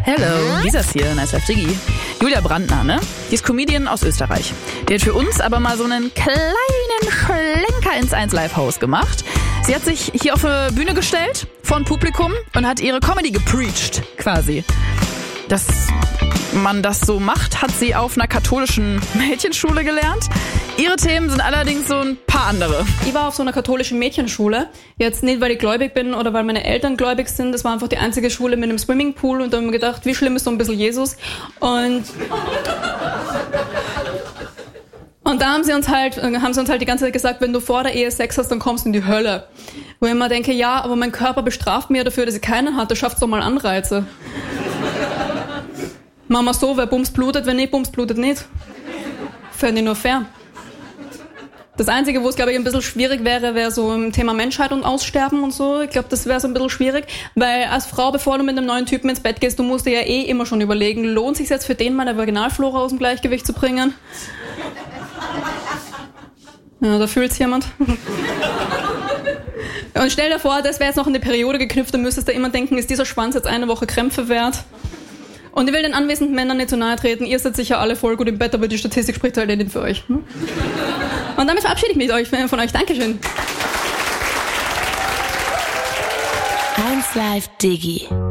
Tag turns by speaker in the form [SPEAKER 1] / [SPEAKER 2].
[SPEAKER 1] Hello, Lisa ist hier, Nice Life Diggy. Julia Brandner, ne? Die ist Comedian aus Österreich. Die hat für uns aber mal so einen kleinen Schlenker ins 1Live-Haus gemacht. Sie hat sich hier auf eine Bühne gestellt, vor ein Publikum und hat ihre Comedy gepreacht, quasi. Dass man das so macht, hat sie auf einer katholischen Mädchenschule gelernt. Ihre Themen sind allerdings so ein paar andere.
[SPEAKER 2] Ich war auf so einer katholischen Mädchenschule. Jetzt nicht, weil ich gläubig bin oder weil meine Eltern gläubig sind. Das war einfach die einzige Schule mit einem Swimmingpool. Und da haben wir gedacht, wie schlimm ist so ein bisschen Jesus? Und da haben sie uns halt die ganze Zeit gesagt, wenn du vor der Ehe Sex hast, dann kommst du in die Hölle. Wo ich immer denke, ja, aber mein Körper bestraft mir dafür, dass ich keinen hatte. Schafft doch mal Anreize. Machen wir so, wer Bums blutet, wer nicht Bums blutet nicht. Fände ich nur fair. Das Einzige, wo es, glaube ich, ein bisschen schwierig wäre, wäre so im Thema Menschheit und Aussterben und so. Ich glaube, das wäre so ein bisschen schwierig, weil als Frau, bevor du mit einem neuen Typen ins Bett gehst, du musst dir ja immer schon überlegen, lohnt es sich jetzt für den meine Vaginalflora aus dem Gleichgewicht zu bringen? Ja, da fühlt's jemand. Und stell dir vor, das wäre jetzt noch in die Periode geknüpft, dann müsstest du immer denken, ist dieser Schwanz jetzt eine Woche Krämpfe wert? Und ich will den anwesenden Männern nicht zu nahe treten. Ihr seid sicher alle voll gut im Bett, aber die Statistik spricht halt nicht für euch. Und damit verabschiede ich mich von euch. Dankeschön.
[SPEAKER 3] 1Live Diggy.